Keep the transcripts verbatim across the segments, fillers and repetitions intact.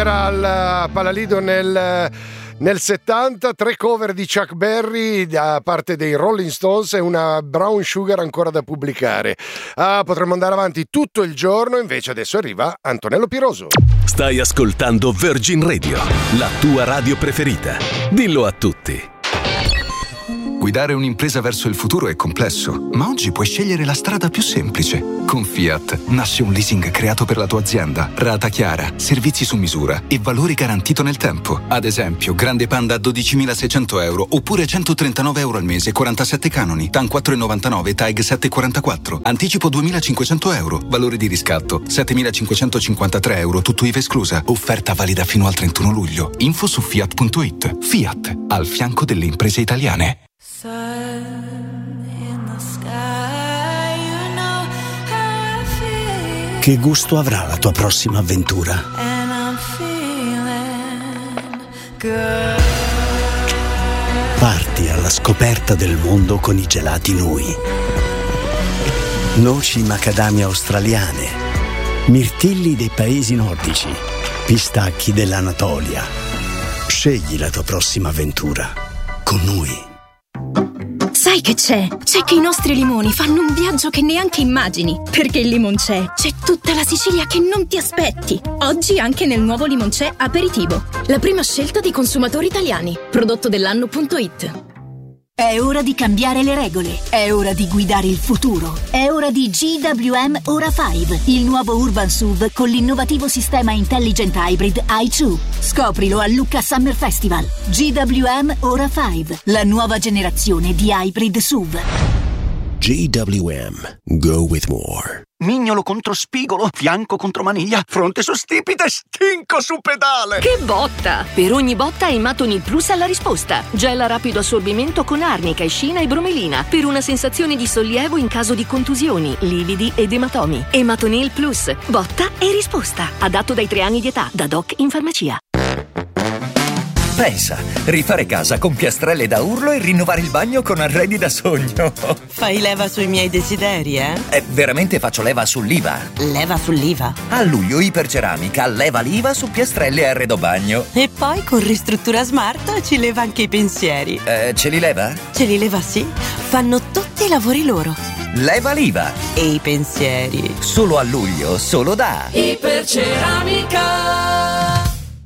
c'era al Palalido nel, nel settanta, tre cover di Chuck Berry da parte dei Rolling Stones e una Brown Sugar ancora da pubblicare. Ah, potremmo andare avanti tutto il giorno, invece adesso arriva Antonello Piroso. Stai ascoltando Virgin Radio, la tua radio preferita. Dillo a tutti. Guidare un'impresa verso il futuro è complesso, ma oggi puoi scegliere la strada più semplice. Con Fiat nasce un leasing creato per la tua azienda, rata chiara, servizi su misura e valori garantito nel tempo. Ad esempio, Grande Panda a dodicimilaseicento euro oppure centotrentanove euro al mese, quarantasette canoni, TAN quattro virgola novantanove, TAG sette virgola quarantaquattro, anticipo duemilacinquecento euro, valore di riscatto settemilacinquecentocinquantatré euro, tutto I V A esclusa. Offerta valida fino al trentuno luglio. Info su fiat punto it. Fiat, al fianco delle imprese italiane. Che gusto avrà la tua prossima avventura? Parti alla scoperta del mondo con i gelati Nui. Noci macadamia australiane, mirtilli dei paesi nordici, pistacchi dell'Anatolia. Scegli la tua prossima avventura con Nui. Sai che c'è? C'è che i nostri limoni fanno un viaggio che neanche immagini. Perché il Limonc'è c'è tutta la Sicilia che non ti aspetti. Oggi anche nel nuovo Limonc'è Aperitivo. La prima scelta dei consumatori italiani. Prodotto dell'anno punto it. È ora di cambiare le regole. È ora di guidare il futuro. È ora di G W M Ora cinque, il nuovo Urban S U V con l'innovativo sistema Intelligent Hybrid i due. Scoprilo a Lucca Summer Festival. G W M Ora cinque, la nuova generazione di hybrid S U V. G W M. Go with more. Mignolo contro spigolo, fianco contro maniglia, fronte su stipite, stinco su pedale. Che botta! Per ogni botta Ematonil Plus ha la risposta. Gel a rapido assorbimento con arnica, escina e bromelina per una sensazione di sollievo in caso di contusioni, lividi ed ematomi. Ematonil Plus, botta e risposta. Adatto dai tre anni di età, da doc in farmacia. Pensa, rifare casa con piastrelle da urlo e rinnovare il bagno con arredi da sogno. Fai leva sui miei desideri, eh? Eh, veramente faccio leva sull'I V A. Leva sull'I V A? A luglio Iperceramica leva l'I V A su piastrelle e arredo bagno. E poi con Ristruttura Smart ci leva anche i pensieri. Eh, ce li leva? Ce li leva, sì. Fanno tutti i lavori loro. Leva l'I V A. E i pensieri. Solo a luglio, solo da Iperceramica.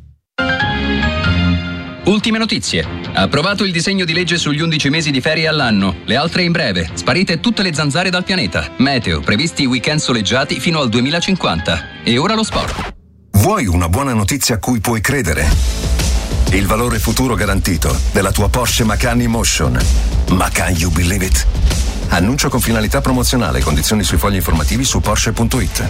Ultime notizie. Approvato il disegno di legge sugli undici mesi di ferie all'anno. Le altre in breve. Sparite tutte le zanzare dal pianeta. Meteo. Previsti weekend soleggiati fino al duemilacinquanta. E ora lo sport. Vuoi una buona notizia a cui puoi credere? Il valore futuro garantito della tua Porsche Macan E-Motion. Macan You Believe It? Annuncio con finalità promozionale. Condizioni sui fogli informativi su Porsche punto it.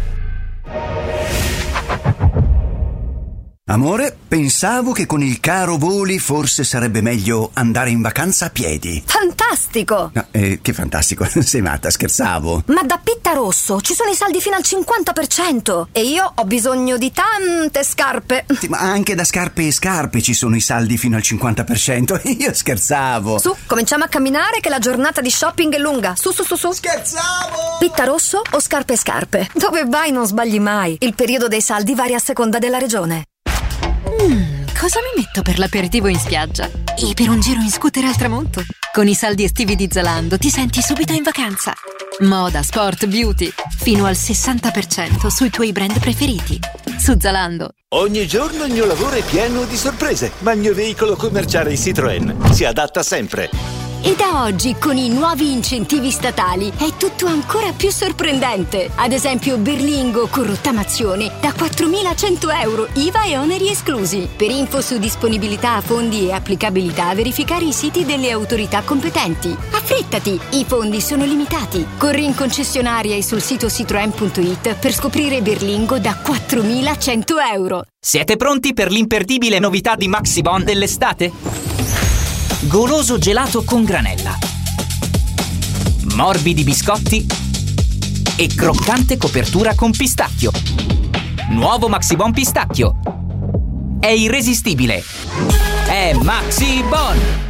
Amore, pensavo che con il caro voli forse sarebbe meglio andare in vacanza a piedi. Fantastico! No, eh, che fantastico, sei matta, scherzavo. Ma da Pitta Rosso ci sono i saldi fino al cinquanta per cento e io ho bisogno di tante scarpe. Sì, ma anche da scarpe e scarpe ci sono i saldi fino al cinquanta per cento. Io scherzavo. Su, cominciamo a camminare che la giornata di shopping è lunga. Su, su, su, su. Scherzavo! Pitta Rosso o scarpe e scarpe? Dove vai non sbagli mai. Il periodo dei saldi varia a seconda della regione. Mm, cosa mi metto per l'aperitivo in spiaggia? E per un giro in scooter al tramonto? Con i saldi estivi di Zalando ti senti subito in vacanza. Moda, sport, beauty, fino al sessanta per cento sui tuoi brand preferiti. Su Zalando. Ogni giorno il mio lavoro è pieno di sorprese, ma il mio veicolo commerciale Citroën si adatta sempre. E da oggi, con i nuovi incentivi statali, è tutto ancora più sorprendente. Ad esempio Berlingo con rottamazione da quattromilacento euro, I V A e oneri esclusi. Per info su disponibilità, fondi e applicabilità, verificare i siti delle autorità competenti. Affrettati, i fondi sono limitati. Corri in concessionaria e sul sito citroen punto it per scoprire Berlingo da quattromilacento euro. Siete pronti per l'imperdibile novità di Maxibon dell'estate? Goloso gelato con granella, morbidi biscotti e croccante copertura con pistacchio. Nuovo Maxibon pistacchio. È irresistibile. È Maxibon.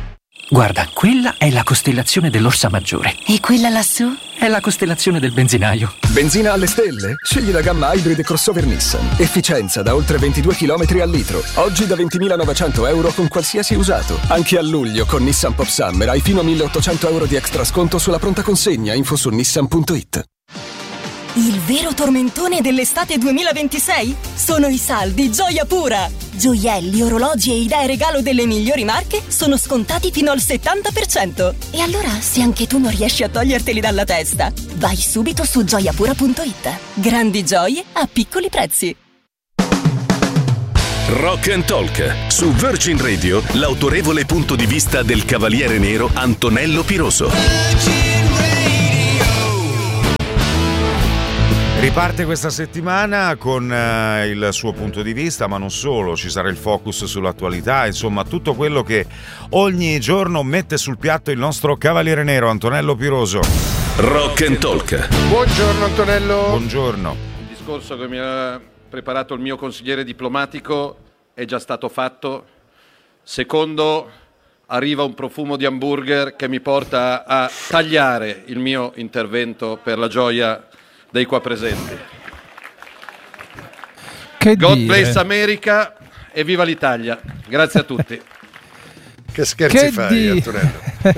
Guarda, quella è la costellazione dell'Orsa Maggiore. E quella lassù? È la costellazione del benzinaio. Benzina alle stelle? Scegli la gamma Hybrid crossover Nissan. Efficienza da oltre ventidue chilometri al litro. Oggi da ventimilanovecento euro con qualsiasi usato. Anche a luglio con Nissan Pop Summer hai fino a milleottocento euro di extra sconto sulla pronta consegna. Info su nissan punto it. Il vero tormentone dell'estate duemilaventisei? Sono i saldi Gioia Pura! Gioielli, orologi e idee regalo delle migliori marche sono scontati fino al settanta per cento. E allora, se anche tu non riesci a toglierteli dalla testa, vai subito su gioia pura punto it. Grandi gioie a piccoli prezzi. Rock and Talk. Su Virgin Radio, l'autorevole punto di vista del Cavaliere Nero Antonello Piroso. Riparte questa settimana con eh, il suo punto di vista, ma non solo, ci sarà il focus sull'attualità, insomma tutto quello che ogni giorno mette sul piatto il nostro Cavaliere Nero Antonello Piroso. Rock and Talk. Buongiorno Antonello. Buongiorno. Il discorso che mi ha preparato il mio consigliere diplomatico è già stato fatto. Secondo, arriva un profumo di hamburger che mi porta a tagliare il mio intervento per la gioia dei qua presenti. Che God dire? bless America e viva l'Italia. Grazie a tutti. Che scherzi che fai, di... Antonello?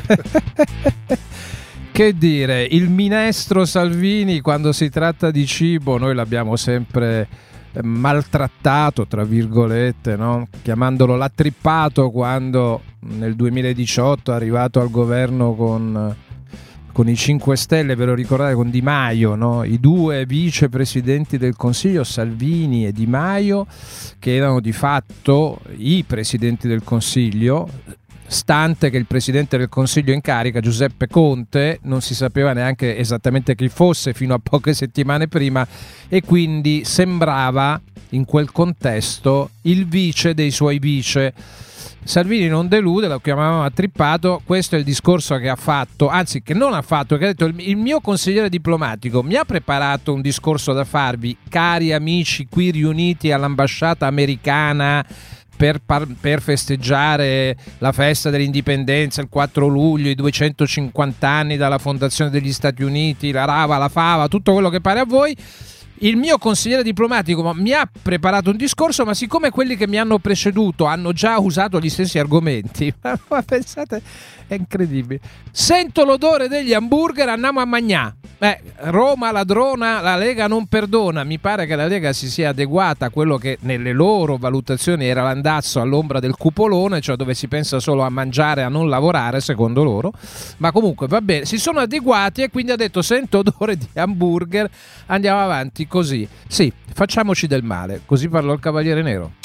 Che dire, il minestro Salvini quando si tratta di cibo noi l'abbiamo sempre maltrattato, tra virgolette, no? Chiamandolo l'attrippato quando nel duemiladiciotto è arrivato al governo con... con i cinque Stelle, ve lo ricordate, con Di Maio, no? I due vicepresidenti del Consiglio, Salvini e Di Maio, che erano di fatto i presidenti del Consiglio, stante che il presidente del Consiglio in carica, Giuseppe Conte, non si sapeva neanche esattamente chi fosse fino a poche settimane prima, e quindi sembrava in quel contesto il vice dei suoi vice. Salvini non delude, lo chiamavamo attrippato. Questo è il discorso che ha fatto, anzi che non ha fatto, che ha detto: il mio consigliere diplomatico mi ha preparato un discorso da farvi, cari amici qui riuniti all'ambasciata americana per, par- per festeggiare la festa dell'indipendenza il quattro luglio, i duecentocinquanta anni dalla fondazione degli Stati Uniti, la rava, la fava, tutto quello che pare a voi. Il mio consigliere diplomatico mi ha preparato un discorso, ma siccome quelli che mi hanno preceduto hanno già usato gli stessi argomenti, ma pensate, è incredibile. Sento l'odore degli hamburger, andiamo a magnà. Eh, Roma ladrona, la Lega non perdona. Mi pare che la Lega si sia adeguata a quello che nelle loro valutazioni era l'andazzo all'ombra del cupolone, cioè dove si pensa solo a mangiare e a non lavorare, secondo loro. Ma comunque va bene, si sono adeguati e quindi ha detto: sento odore di hamburger, andiamo avanti così. Sì, facciamoci del male. Così parlò il Cavaliere Nero.